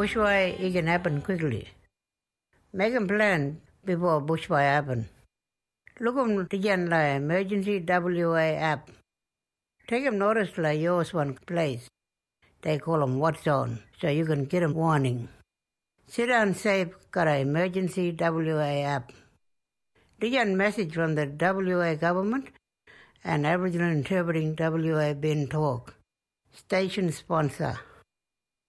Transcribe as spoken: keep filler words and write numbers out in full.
bushfire, it can happen quickly. Make a plan before bushfire happen. Look on the emergency W A app. Take them notice like yours one place. They call them Watch Zone, so you can get a warning. Sit down safe, got an emergency W A app. The message from the W A government and Aboriginal Interpreting W A Ben Talk. Station sponsor.